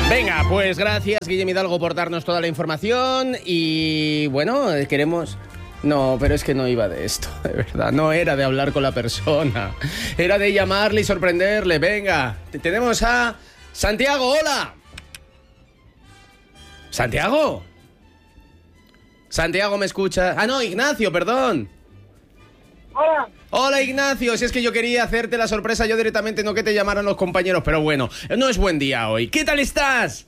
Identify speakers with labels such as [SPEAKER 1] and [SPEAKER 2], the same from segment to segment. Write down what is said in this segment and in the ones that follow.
[SPEAKER 1] Venga, pues gracias, Guillem Hidalgo, por darnos toda la información. Y bueno, queremos... No, pero es que no iba de esto, de verdad. No era de hablar con la persona. Era de llamarle y sorprenderle. Venga, tenemos a Santiago. ¡Hola! ¿Santiago? ¿Santiago me escucha? Ah, no, Ignacio, perdón.
[SPEAKER 2] Hola.
[SPEAKER 1] Hola, Ignacio. Si es que yo quería hacerte la sorpresa yo directamente, no que te llamaran los compañeros. Pero bueno, no es buen día hoy. ¿Qué tal estás?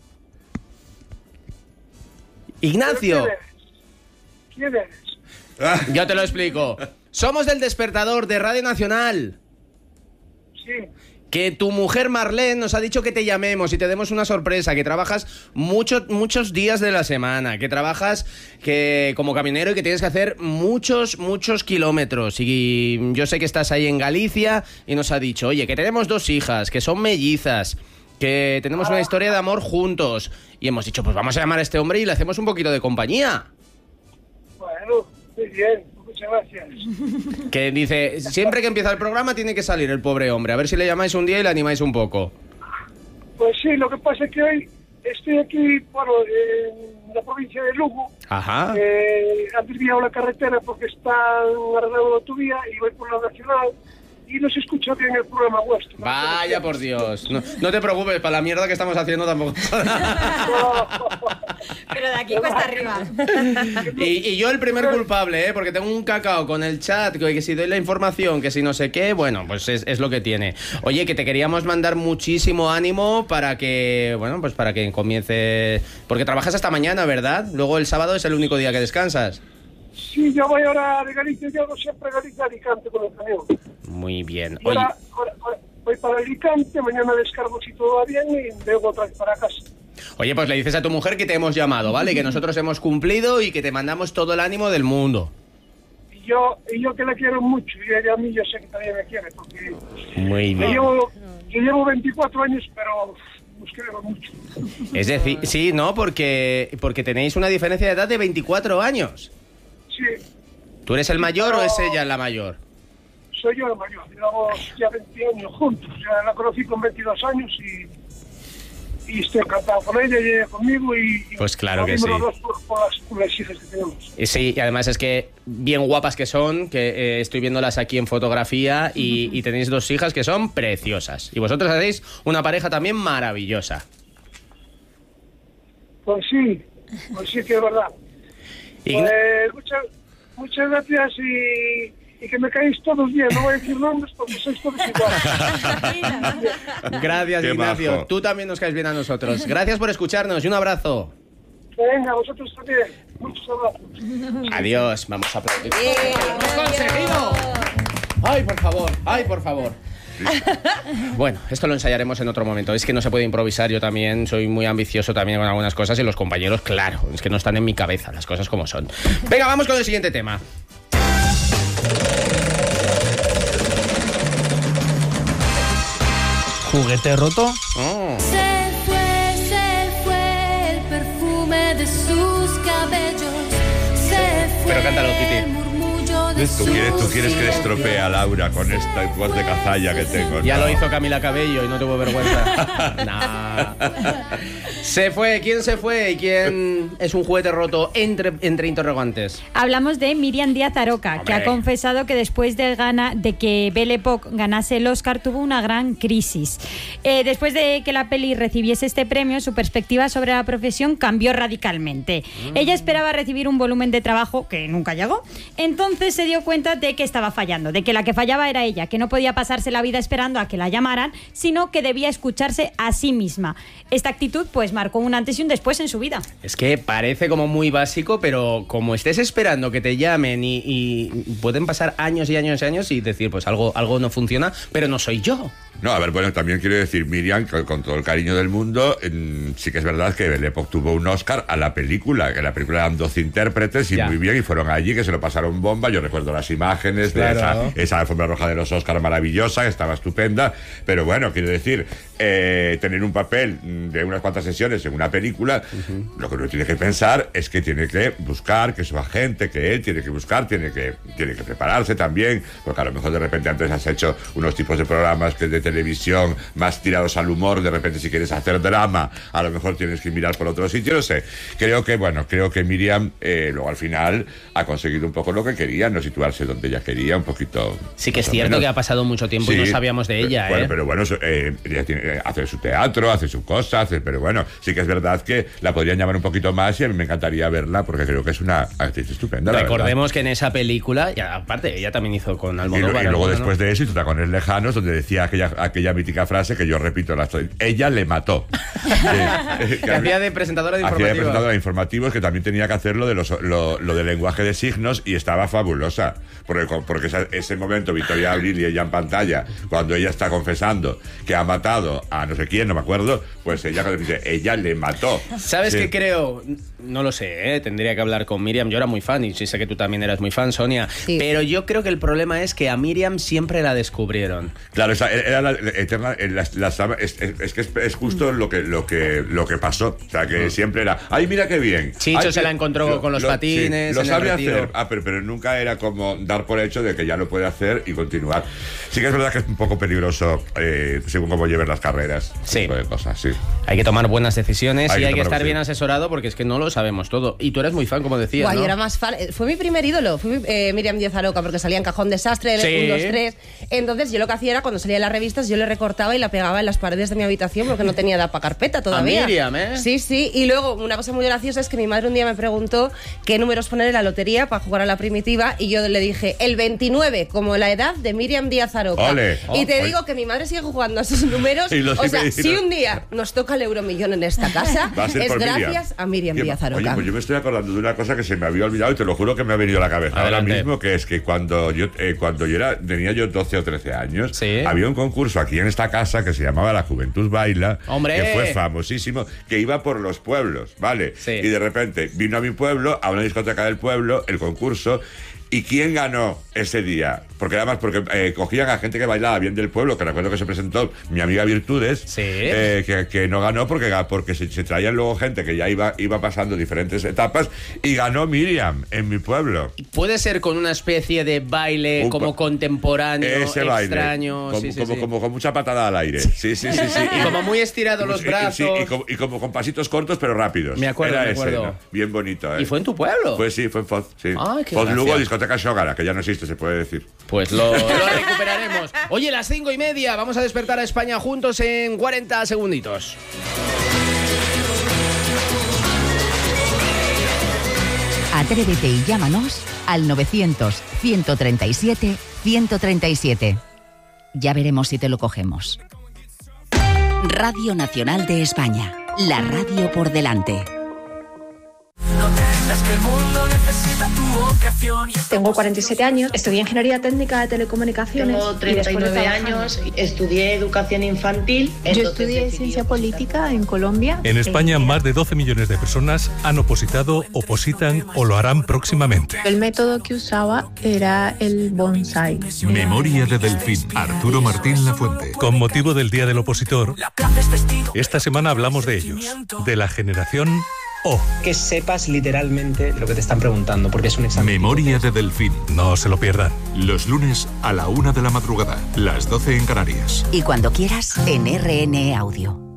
[SPEAKER 1] Ignacio.
[SPEAKER 2] ¿Quién eres?
[SPEAKER 1] Yo te lo explico. Somos del Despertador de Radio Nacional.
[SPEAKER 2] Sí.
[SPEAKER 1] Que tu mujer Marlene nos ha dicho que te llamemos y te demos una sorpresa, que trabajas muchos días de la semana, que trabajas como camionero y que tienes que hacer muchos kilómetros. Y yo sé que estás ahí en Galicia y nos ha dicho, oye, que tenemos 2 hijas, que son mellizas, que tenemos una historia de amor juntos. Y hemos dicho, pues vamos a llamar a este hombre y le hacemos un poquito de compañía.
[SPEAKER 2] Bueno, muy bien. Muchas gracias.
[SPEAKER 1] Que dice, siempre que empieza el programa tiene que salir el pobre hombre. A ver si le llamáis un día y le animáis un poco.
[SPEAKER 2] Pues sí, lo que pasa es que hoy estoy aquí, bueno, en la provincia de Lugo.
[SPEAKER 1] Ajá.
[SPEAKER 2] Han desviado la carretera porque están arreglando la autovía y voy por la nacional y no se escucha bien el programa vuestro.
[SPEAKER 1] Vaya por Dios. No te preocupes, para la mierda que estamos haciendo tampoco.
[SPEAKER 3] Pero de aquí cuesta arriba.
[SPEAKER 1] Y yo el primer culpable, porque tengo un cacao con el chat, que si doy la información, que si no sé qué, bueno, pues es lo que tiene. Oye, que te queríamos mandar muchísimo ánimo para que, bueno, pues para que comience... Porque trabajas hasta mañana, ¿verdad? Luego el sábado es el único día que descansas.
[SPEAKER 2] Sí, yo voy ahora de Galicia, yo hago siempre Galicia Alicante con el camión.
[SPEAKER 1] Muy bien.
[SPEAKER 2] Y ahora voy para Alicante, mañana descargo si todo va bien y vengo otra vez para casa.
[SPEAKER 1] Oye, pues le dices a tu mujer que te hemos llamado, ¿vale? Que nosotros hemos cumplido y que te mandamos todo el ánimo del mundo.
[SPEAKER 2] Y yo que la quiero mucho, y ella a mí yo sé que también me quiere, porque
[SPEAKER 1] muy bien.
[SPEAKER 2] Yo llevo 24 años, pero nos queremos mucho.
[SPEAKER 1] Es decir, sí, ¿no? Porque tenéis una diferencia de edad de 24 años.
[SPEAKER 2] Sí.
[SPEAKER 1] ¿Tú eres el mayor o es ella la mayor?
[SPEAKER 2] Soy yo el mayor, llevamos ya 20 años juntos. Ya la conocí con 22 años y estoy encantado con ella y ella conmigo.
[SPEAKER 1] Pues claro que sí.
[SPEAKER 2] Los dos por las hijas que tenemos.
[SPEAKER 1] Sí, y además es que bien guapas que son, que estoy viéndolas aquí en fotografía y tenéis 2 hijas que son preciosas. Y vosotros hacéis una pareja también maravillosa.
[SPEAKER 2] Pues sí que es verdad. Muchas gracias y que me caéis todos bien. No voy a decir nombres porque sois todos iguales.
[SPEAKER 1] Gracias,
[SPEAKER 4] Qué
[SPEAKER 1] Ignacio.
[SPEAKER 4] majo.
[SPEAKER 1] Tú también nos caes bien a nosotros. Gracias por escucharnos y un abrazo.
[SPEAKER 2] Venga, vosotros también. Muchos abrazos.
[SPEAKER 1] Adiós. Vamos a aplaudir. ¡Lo hemos conseguido! ¡Ay, por favor! Bueno, esto lo ensayaremos en otro momento. Es que no se puede improvisar. Yo también soy muy ambicioso también con algunas cosas y los compañeros, claro, es que no están en mi cabeza las cosas como son. Venga, vamos con el siguiente tema.
[SPEAKER 5] ¿Juguete roto?
[SPEAKER 6] Se fue el perfume de sus cabellos. Se fue.
[SPEAKER 1] Pero cántalo, Kitty.
[SPEAKER 6] el murmullo de
[SPEAKER 4] Tú quieres que le estropee a Laura con esta voz de cazalla que tengo.
[SPEAKER 1] Ya
[SPEAKER 4] ¿no?
[SPEAKER 1] lo hizo Camila Cabello y no tuvo vergüenza. Nah. Se fue. ¿Quién se fue? ¿Y quién es un juguete roto entre interrogantes?
[SPEAKER 3] Hablamos de Miriam Díaz Aroca,
[SPEAKER 1] Hombre.
[SPEAKER 3] que ha confesado que después de que Belle Époque ganase el Oscar tuvo una gran crisis. Después de que la peli recibiese este premio, su perspectiva sobre la profesión cambió radicalmente. Ella esperaba recibir un volumen de trabajo que nunca llegó. Entonces se dio cuenta de que estaba fallando, de que la que fallaba era ella, que no podía pasarse la vida esperando a que la llamaran, sino que debía escucharse a sí misma. Esta actitud pues marcó un antes y un después en su vida.
[SPEAKER 1] Es que parece como muy básico, pero como estés esperando que te llamen y pueden pasar años y años y años y decir, pues algo no funciona, pero no soy yo.
[SPEAKER 4] No, a ver, bueno, también quiero decir, Miriam, que con todo el cariño del mundo, sí que es verdad que Belle Époque tuvo un Oscar a la película, que la película eran 12 intérpretes y
[SPEAKER 1] Ya.
[SPEAKER 4] muy bien, y fueron allí, que se lo pasaron bomba. Yo recuerdo las imágenes
[SPEAKER 1] Claro.
[SPEAKER 4] de esa alfombra roja de los Oscar maravillosa, que estaba estupenda, pero bueno, quiero decir, tener un papel de unas cuantas sesiones en una película, lo que uno tiene que pensar es que tiene que buscar, que su agente, que él tiene que buscar, tiene que prepararse también, porque a lo mejor de repente antes has hecho unos tipos de programas que de televisión más tirados al humor, de repente si quieres hacer drama, a lo mejor tienes que mirar por otro sitio, no sé. Creo que Míriam luego al final ha conseguido un poco lo que quería, no situarse donde ella quería, un poquito.
[SPEAKER 1] Sí que es cierto que ha pasado mucho tiempo y no sabíamos de ella,
[SPEAKER 4] Pero bueno, ella hace su teatro, hace su cosa, pero bueno, sí que es verdad que la podrían llamar un poquito más y a mí me encantaría verla porque creo que es una actriz estupenda.
[SPEAKER 1] Recordemos que en esa película, y aparte, ella también hizo con Almodóvar.
[SPEAKER 4] Y luego después de eso hizo Tacones Lejanos, donde decía aquella mítica frase que yo repito, ella le mató.
[SPEAKER 1] Que hacía de presentadora de informativos.
[SPEAKER 4] Hacía de presentadora de informativos, que también tenía que hacerlo de lo del lenguaje de signos y estaba fabulosa. Porque ese momento, Victoria Abril y ella en pantalla, cuando ella está confesando que ha matado a no sé quién, no me acuerdo, pues ella dice, ella le mató.
[SPEAKER 1] ¿Sabes qué creo? No lo sé, tendría que hablar con Míriam. Yo era muy fan y sí sé que tú también eras muy fan, Sonia. Sí. Pero yo creo que el problema es que a Míriam siempre la descubrieron.
[SPEAKER 4] Claro, era la eterna. Es que es justo lo que pasó. O sea, que siempre era. ¡Ay, mira qué bien!
[SPEAKER 1] Chicho se la encontró con los patines.
[SPEAKER 4] Sí, lo sabe hacer. Pero nunca era como dar por hecho de que ya lo puede hacer y continuar. Sí que es verdad que es un poco peligroso según cómo lleven las carreras.
[SPEAKER 1] Sí.
[SPEAKER 4] Tipo de cosas, sí.
[SPEAKER 1] Hay que tomar buenas decisiones y hay que estar bien asesorado porque es que no lo sabemos todo. Y tú eres muy fan, como decías,
[SPEAKER 5] Guay,
[SPEAKER 1] ¿no?
[SPEAKER 5] Yo era más fan. Fue mi primer ídolo. Fue Míriam Díaz Aroca porque salía en Cajón Desastre, 1, 2, 3. Entonces yo lo que hacía era cuando salía en las revistas yo le recortaba y la pegaba en las paredes de mi habitación porque no tenía edad para carpeta todavía.
[SPEAKER 1] A Míriam, ¿eh?
[SPEAKER 5] Sí. Y luego una cosa muy graciosa es que mi madre un día me preguntó qué números poner en la lotería para jugar a la primitiva y yo le dije el 29 como la edad de Míriam Díaz Aroca. Y te digo que mi madre sigue jugando a esos números. O sea, si un día nos toca el euromillón en esta casa es gracias a Míriam Díaz Aroca.
[SPEAKER 4] Oye, pues yo me estoy acordando de una cosa que se me había olvidado y te lo juro que me ha venido a la cabeza ahora mismo, que es que cuando yo tenía 12 o 13 años, había un concurso aquí en esta casa que se llamaba La Juventud Baila, que fue famosísimo, que iba por los pueblos, ¿vale? Sí. Y de repente vino a mi pueblo, a una discoteca del pueblo, el concurso. ¿Y quién ganó ese día? Porque además cogían a gente que bailaba bien del pueblo, que recuerdo que se presentó mi amiga Virtudes, que no ganó porque se traían luego gente que ya iba pasando diferentes etapas y ganó Míriam en mi pueblo.
[SPEAKER 1] Puede ser con una especie de baile como contemporáneo,
[SPEAKER 4] ese
[SPEAKER 1] extraño.
[SPEAKER 4] Como con mucha patada al aire. Sí.
[SPEAKER 1] Y como muy estirados los brazos.
[SPEAKER 4] Sí, y como con pasitos cortos pero rápidos.
[SPEAKER 1] Me acuerdo.
[SPEAKER 4] Ese, ¿no? Bien bonito.
[SPEAKER 1] ¿Y fue en tu pueblo?
[SPEAKER 4] Pues sí, fue en Foz. Sí.
[SPEAKER 1] Foz
[SPEAKER 4] Lugo, discoteca Shogara, que ya no existe, se puede decir.
[SPEAKER 1] Pues lo recuperaremos. Oye, las 5:30, vamos a despertar a España juntos en 40 segunditos.
[SPEAKER 7] Atrévete y llámanos al 900-137-137. Ya veremos si te lo cogemos. Radio Nacional de España, la radio por delante.
[SPEAKER 8] Tengo 47 años, estudié Ingeniería Técnica de Telecomunicaciones.
[SPEAKER 9] Tengo 39 años, estudié Educación Infantil.
[SPEAKER 8] Yo estudié Ciencia Política en Colombia.
[SPEAKER 10] En España, más de 12 millones de personas han opositado, opositan o lo harán próximamente.
[SPEAKER 8] El método que usaba era el bonsai.
[SPEAKER 10] Memoria de Delfín, Arturo Martín Lafuente. Con motivo del Día del Opositor, esta semana hablamos de ellos, de la generación O.
[SPEAKER 11] Que sepas literalmente lo que te están preguntando, porque es un examen.
[SPEAKER 10] Memoria de Delfín. No se lo pierdan. Los lunes a la 1 de la madrugada, las 12 en Canarias.
[SPEAKER 7] Y cuando quieras, en RN Audio.